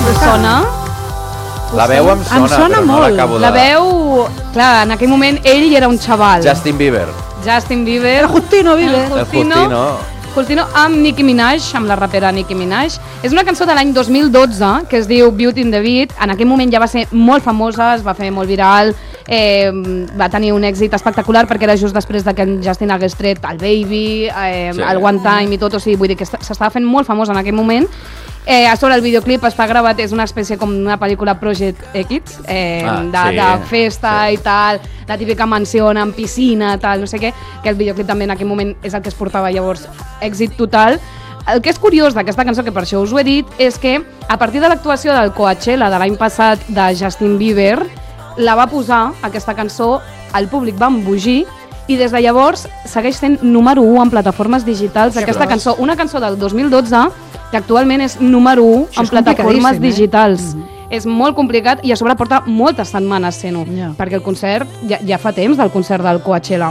Us sona? La veu em sona però no l'acabo de... La veu... Clar, en aquell moment ell era un xaval. Justin Bieber. El Justino Bieber. El Justino. Justino amb Nicki Minaj, amb la rapera Nicki Minaj. És una cançó de l'any 2012 que es diu Beauty and the Beat. En aquell moment ja va ser molt famosa, es va fer molt viral, va tenir un èxit espectacular perquè era just després que en Justin hagués tret el Baby, el One Time i tot, o sigui, vull dir que s'estava fent molt famosa en aquell moment. A sobre el videoclip està gravat, és una espècie com una pel·lícula Project X, de festa i tal, la típica mansió amb piscina, tal, no sé què, que el videoclip també en aquell moment és el que es portava llavors èxit total. El que és curiós d'aquesta cançó, que per això us ho he dit, és que a partir de l'actuació del Coachella de l'any passat de Justin Bieber, la va posar, aquesta cançó, el públic va embogir, i des de llavors segueix sent número 1 en plataformes digitals. Aquesta cançó, una cançó del 2012, que actualment és número 1 en plataformes digitals. És molt complicat i a sobre porta moltes setmanes sent-ho, perquè el concert, ja fa temps del concert del Coachella.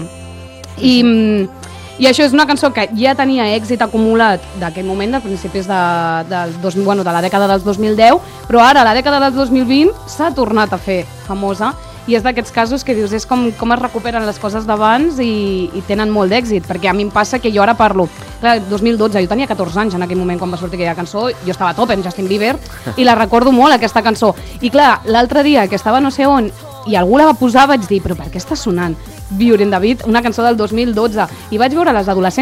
I això és una cançó que ja tenia èxit acumulat d'aquell moment, de principis de la dècada dels 2010, però ara, a la dècada dels 2020, s'ha tornat a fer famosa. I és d'aquests casos que dius, és com es recuperen les coses d'abans i tenen molt d'èxit, perquè a mi em passa que jo ara parlo, clar, 2012, jo tenia 14 anys en aquell moment quan va sortir aquella cançó, jo estava a tope amb Justin Bieber i la recordo molt, aquesta cançó. I clar, l'altre dia que estava no sé on i algú la va posar, vaig dir, però per què està sonant Beauty and the Beat, una cançó del 2012? I vaig veure les adolescents